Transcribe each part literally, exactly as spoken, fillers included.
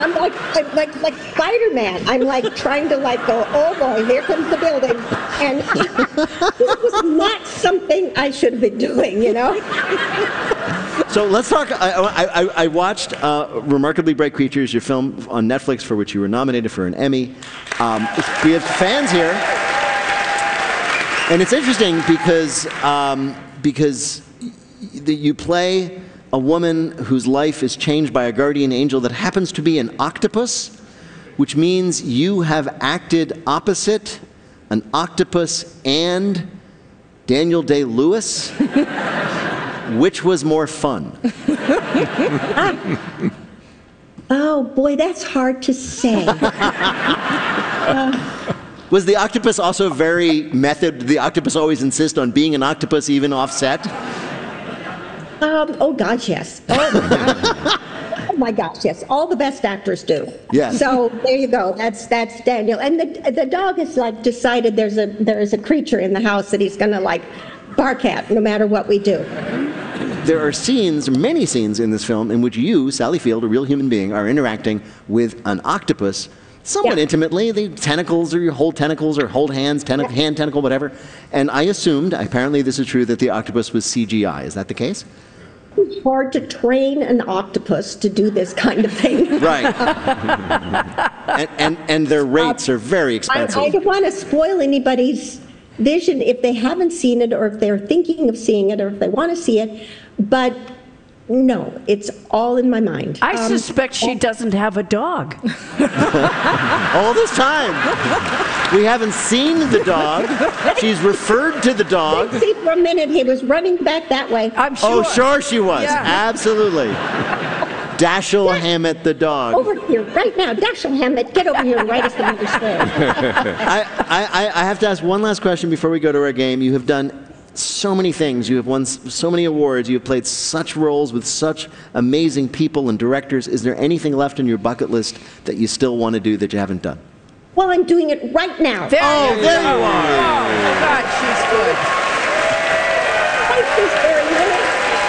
I'm like, I'm like, like Spider-Man. I'm like trying to like go, oh boy, here comes the building. And this was not something I should have been doing, you know? So let's talk. I, I, I watched uh, Remarkably Bright Creatures, your film on Netflix for which you were nominated for an Emmy. Um, we have fans here. And it's interesting because, um, because you play a woman whose life is changed by a guardian angel that happens to be an octopus, which means you have acted opposite an octopus and Daniel Day-Lewis. Which was more fun? uh, oh boy, that's hard to say. uh, Was the octopus also very method? Did the octopus always insist on being an octopus even off set? Um, oh gosh, yes. Oh my gosh. Oh my gosh, yes. All the best actors do. Yes. So there you go. That's that's Daniel. And the the dog has like decided there's a there is a creature in the house that he's gonna like bark at no matter what we do. There are scenes, many scenes in this film in which you, Sally Field, a real human being, are interacting with an octopus somewhat yeah. intimately. The tentacles, or you hold tentacles, or hold hands, ten- yeah. hand tentacle, whatever. And I assumed, apparently this is true, that the octopus was C G I. Is that the case? It's hard to train an octopus to do this kind of thing. Right. and, and, and their rates uh, are very expensive. I, I don't want to spoil anybody's vision if they haven't seen it, or if they're thinking of seeing it, or if they want to see it. But no, it's all in my mind. I um, suspect she doesn't have a dog. All this time. We haven't seen the dog. She's referred to the dog. See, for a minute, he was running back that way. I'm sure. Oh, sure she was. Yeah. Absolutely. Dashiell Dash- Hammett the dog. Over here, right now. Dashiell Hammett, get over here and write us the mother's story. I, I, I have to ask one last question before we go to our game. You have done so many things. You have won so many awards. You have played such roles with such amazing people and directors. Is there anything left on your bucket list that you still want to do that you haven't done? Well, I'm doing it right now. There oh, you there go. you are. Oh, my God, she's good. Thank you very much.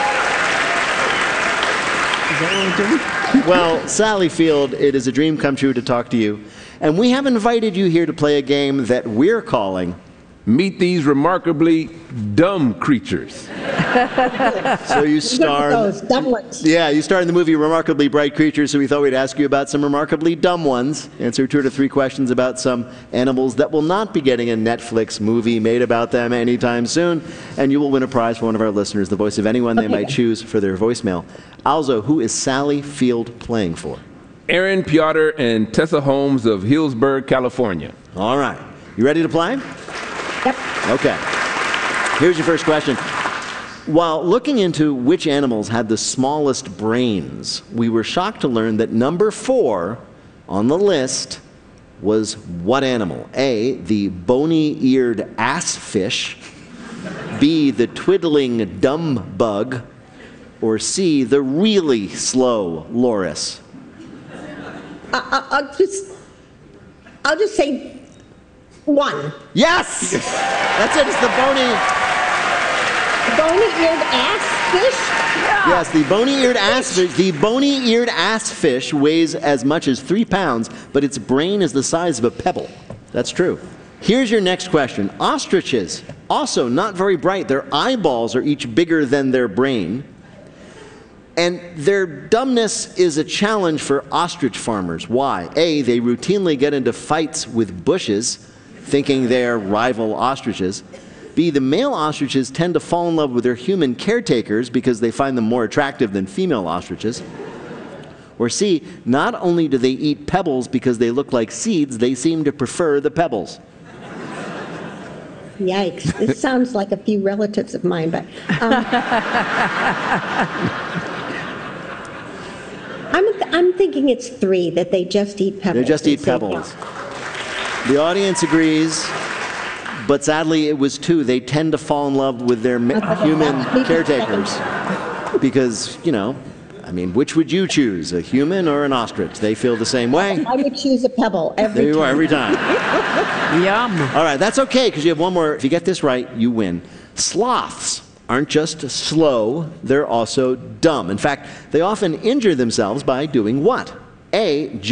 Is that what I'm doing? Well, Sally Field, it is a dream come true to talk to you. And we have invited you here to play a game that we're calling Meet These Remarkably Dumb Creatures. So you star those dumb ones. Yeah, you star in the movie Remarkably Bright Creatures, so we thought we'd ask you about some remarkably dumb ones. Answer two to three questions about some animals that will not be getting a Netflix movie made about them anytime soon, and you will win a prize for one of our listeners, the voice of anyone they Okay. might choose for their voicemail. Also, who is Sally Field playing for? Aaron Piotr and Tessa Holmes of Hillsburg, California. All right. You ready to play? Yep. Okay. Here's your first question. While looking into which animals had the smallest brains, we were shocked to learn that number four on the list was what animal? A, the bony-eared assfish, B, the twiddling dumb bug, or C, the really slow loris? I, I, I'll just, I'll just say one. Yes! That's it. It's the bony... Bony-eared ass fish? Yeah. Yes, the bony-eared ass fish. The bony-eared ass fish weighs as much as three pounds, but its brain is the size of a pebble. That's true. Here's your next question. Ostriches, also not very bright. Their eyeballs are each bigger than their brain. And their dumbness is a challenge for ostrich farmers. Why? A, they routinely get into fights with bushes, thinking they're rival ostriches. B, the male ostriches tend to fall in love with their human caretakers because they find them more attractive than female ostriches. Or C, not only do they eat pebbles because they look like seeds, they seem to prefer the pebbles. Yikes. This sounds like a few relatives of mine, but... Um, I'm, I'm thinking it's three, that they just eat pebbles. They just eat pebbles. The audience agrees, but sadly it was two. They tend to fall in love with their human caretakers because, you know, I mean, which would you choose, a human or an ostrich? They feel the same way. I would choose a pebble every There you time. are, every time. Yum. All right, that's okay, because you have one more. If you get this right, you win. Sloths aren't just slow, they're also dumb. In fact, they often injure themselves by doing what? A.